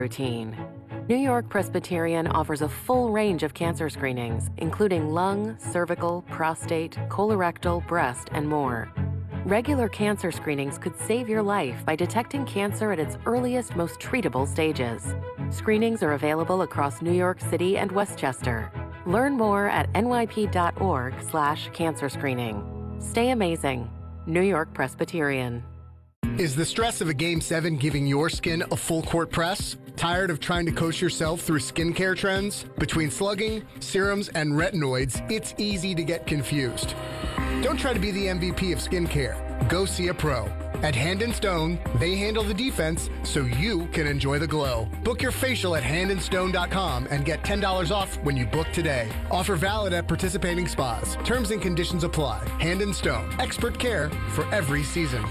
routine. New York Presbyterian offers a full range of cancer screenings, including lung, cervical, prostate, colorectal, breast, and more. Regular cancer screenings could save your life by detecting cancer at its earliest, most treatable stages. Screenings are available across New York City and Westchester. Learn more at nyp.org/cancer screening. Stay amazing. New York Presbyterian. Is the stress of a Game 7 giving your skin a full court press? Tired of trying to coach yourself through skincare trends? Between slugging, serums, and retinoids, it's easy to get confused. Don't try to be the MVP of skincare. Go see a pro. At Hand & Stone, they handle the defense so you can enjoy the glow. Book your facial at handandstone.com and get $10 off when you book today. Offer valid at participating spas. Terms and conditions apply. Hand & Stone. Expert care for every season.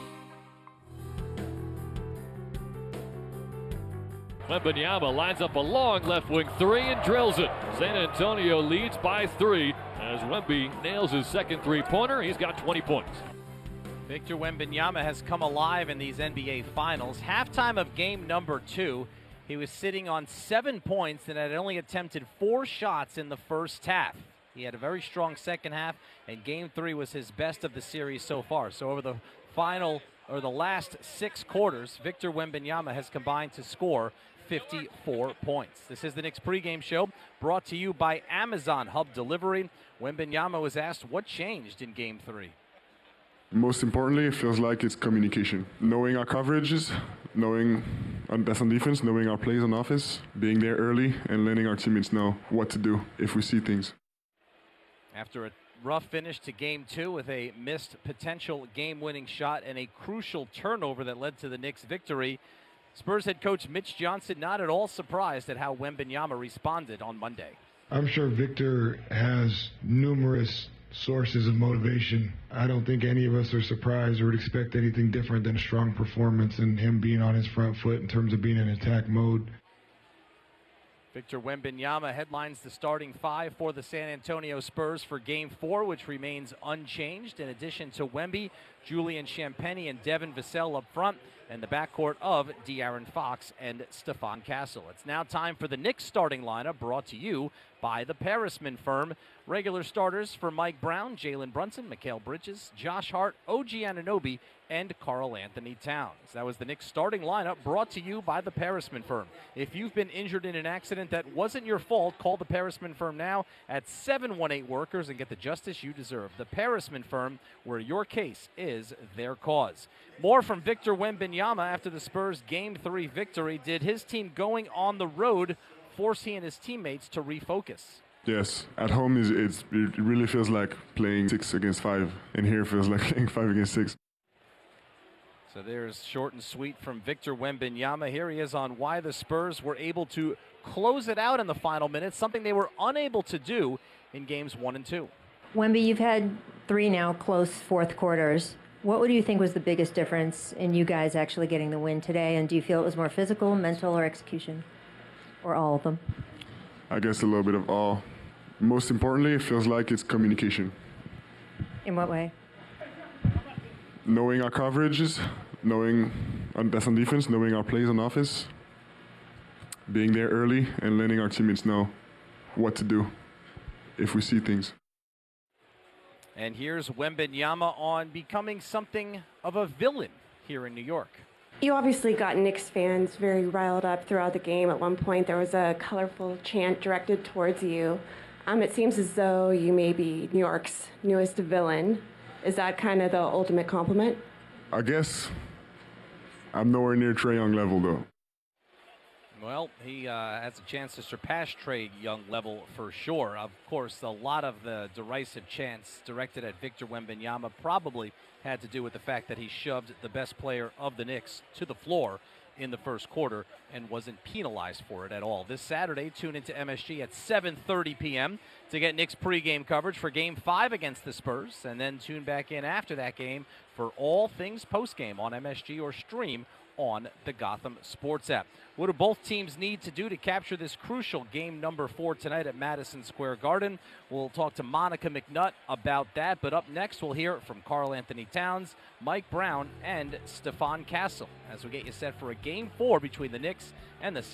Wembanyama lines up a long left wing three and drills it. San Antonio leads by 3 as Wemby nails his second three-pointer. He's got 20 points. Victor Wembanyama has come alive in these NBA Finals. Halftime of game number 2, he was sitting on 7 points and had only attempted 4 shots in the first half. He had a very strong second half, and game 3 was his best of the series so far. So over the last 6 quarters, Victor Wembanyama has combined to score 54 points. This is the Knicks pregame show brought to you by Amazon Hub Delivery. Wembanyama was asked what changed in game 3. Most importantly, it feels like it's communication. Knowing our coverages, knowing our best on defense, knowing our plays on offense, being there early and letting our teammates know what to do if we see things. After a rough finish to game 2 with a missed potential game-winning shot and a crucial turnover that led to the Knicks' victory, Spurs head coach Mitch Johnson not at all surprised at how Wembanyama responded on Monday. I'm sure Victor has numerous sources of motivation. I don't think any of us are surprised or would expect anything different than a strong performance and him being on his front foot in terms of being in attack mode. Victor Wembanyama headlines the starting 5 for the San Antonio Spurs for Game 4, which remains unchanged. In addition to Wemby, Julian Champagnie and Devin Vassell up front, and the backcourt of De'Aaron Fox and Stephon Castle. It's now time for the Knicks starting lineup, brought to you by the Parisman firm. Regular starters for Mike Brown, Jalen Brunson, Mikal Bridges, Josh Hart, OG Anunoby, and Karl Anthony Towns. That was the Knicks starting lineup, brought to you by the Parisman firm. If you've been injured in an accident that wasn't your fault, call the Parisman firm now at 718-WORKERS and get the justice you deserve. The Parisman firm, where your case is their cause. More from Victor Wembanyama after the Spurs Game 3 victory. Did his team going on the road force he and his teammates to refocus? Yes, at home it really feels like playing 6 against 5, and here it feels like playing 5 against 6. So there's short and sweet from Victor Wembanyama. Here he is on why the Spurs were able to close it out in the final minutes, something they were unable to do in games 1 and 2. Wemby, you've had 3 now close fourth quarters. What would you think was the biggest difference in you guys actually getting the win today? And do you feel it was more physical, mental, or execution? Or all of them? I guess a little bit of all. Most importantly, it feels like it's communication. In what way? Knowing our coverages, knowing our best on defense, knowing our plays on offense, being there early and letting our teammates know what to do if we see things. And here's Wembanyama on becoming something of a villain here in New York. You obviously got Knicks fans very riled up throughout the game. At one point, there was a colorful chant directed towards you. It seems as though you may be New York's newest villain. Is that kind of the ultimate compliment? I guess I'm nowhere near Trae Young level, though. Well, he has a chance to surpass Trae Young level for sure. Of course, a lot of the derisive chants directed at Victor Wembanyama probably had to do with the fact that he shoved the best player of the Knicks to the floor in the first quarter and wasn't penalized for it at all. This Saturday, tune into MSG at 7:30 p.m. to get Knicks pregame coverage for Game 5 against the Spurs, and then tune back in after that game for all things postgame on MSG or stream on the Gotham Sports app. What do both teams need to do to capture this crucial game number 4 tonight at Madison Square Garden? We'll talk to Monica McNutt about that, but up next we'll hear from Karl Anthony Towns, Mike Brown, and Stephon Castle as we get you set for a Game 4 between the Knicks and the